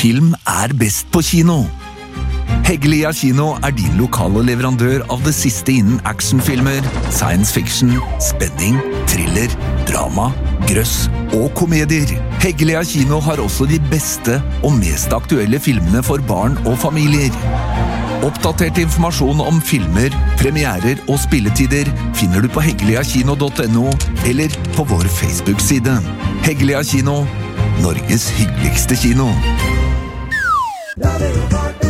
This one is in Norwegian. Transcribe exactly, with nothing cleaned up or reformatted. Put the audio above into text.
Film er best på kino. Heggelia Kino er din lokale leverandør av det siste innen actionfilmer, science fiction, spenning, thriller, drama, grøss og komedier. Heggelia Kino har også de beste og mest aktuelle filmene for barn og familier. Oppdatert informasjon om filmer, premierer og spilletider finner du på heggeliakino punktum no eller på vår Facebook-side. Heggelia Kino, Norges hyggeligste kino.